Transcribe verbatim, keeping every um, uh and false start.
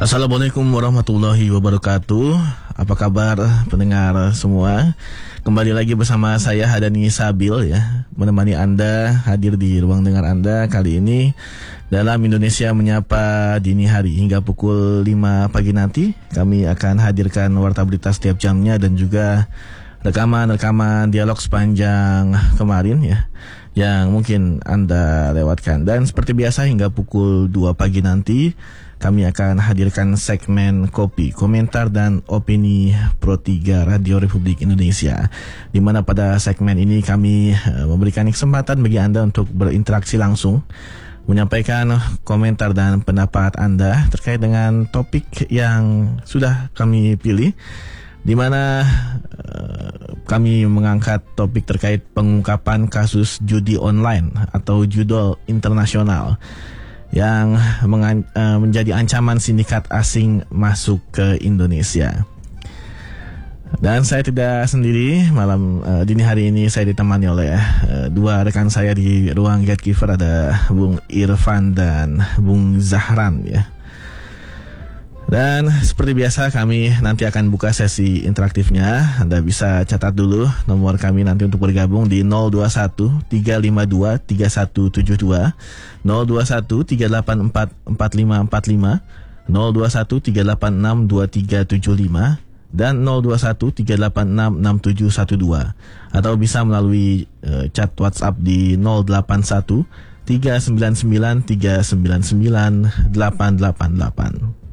Assalamualaikum warahmatullahi wabarakatuh. Apa kabar pendengar semua? Kembali lagi bersama saya Hadani Sabil ya, menemani Anda hadir di ruang dengar Anda kali ini dalam Indonesia Menyapa Dini Hari. Hingga pukul lima pagi nanti kami akan hadirkan warta berita setiap jamnya dan juga rekaman-rekaman dialog sepanjang kemarin ya, yang mungkin Anda lewatkan. Dan seperti biasa hingga pukul dua pagi nanti kami akan hadirkan segmen Kopi, Komentar dan Opini Pro tiga Radio Republik Indonesia, di mana pada segmen ini kami uh, memberikan kesempatan bagi Anda untuk berinteraksi langsung, menyampaikan komentar dan pendapat Anda terkait dengan topik yang sudah kami pilih, di mana uh, kami mengangkat topik terkait pengungkapan kasus judi online atau judol internasional yang mengan, uh, menjadi ancaman sindikat asing masuk ke Indonesia. Dan saya tidak sendiri, malam uh, dini hari ini saya ditemani oleh uh, dua rekan saya di ruang gatekeeper, ada Bung Irfan dan Bung Zahran ya. Dan seperti biasa kami nanti akan buka sesi interaktifnya. Anda bisa catat dulu nomor kami nanti untuk bergabung di nol dua satu tiga lima dua tiga satu tujuh dua, nol dua satu tiga delapan empat empat lima empat lima, nol dua satu tiga delapan enam dua tiga tujuh lima, dan nol dua satu tiga delapan enam enam tujuh satu dua. Atau bisa melalui uh, chat WhatsApp di nol delapan satu tiga sembilan sembilan tiga sembilan sembilan delapan delapan delapan.